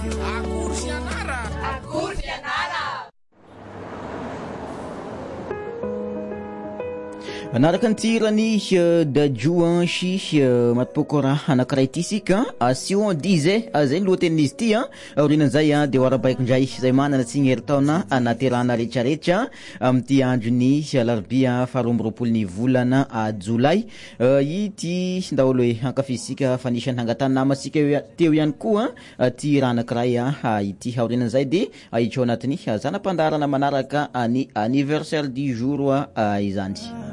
Akory fianara. Akory fianara. Anaraka ny tirany dajoan sy matipokora anankiray ity sika si on disait zay ny lohatenin'izy ity aorinan'izay dia hoarabaiko indray izay manana tsy gnerin-taona anaterana rehetrarehetra amin'ity androny alarobia faharoa amby roapolo ny volana jolay ity daholo hoe hankafizitsika fa nisany hangatany namasika teo ihany koa ty raha anankiray ity aorinan'izay dia hitro anatiny zanam-pandarana manaraka ny anniversaire du jour izany